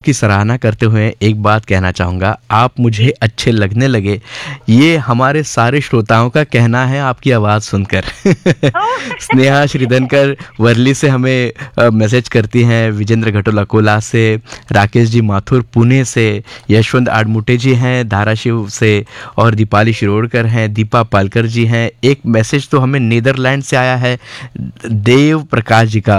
आपकी सराहना करते हुए एक बात कहना चाहूँगा, आप मुझे अच्छे लगने लगे, ये हमारे सारे श्रोताओं का कहना है आपकी आवाज़ सुनकर। ओह! स्नेहा श्रीधनकर वर्ली से हमें मैसेज करती हैं, विजेंद्र घटोला कोला से, राकेश जी माथुर पुणे से, यशवंत आडमुटे जी हैं धाराशिव से और दीपाली शिरोडकर हैं, दीपा पालकर जी हैं। एक मैसेज तो हमें नीदरलैंड से आया है देव प्रकाश जी का,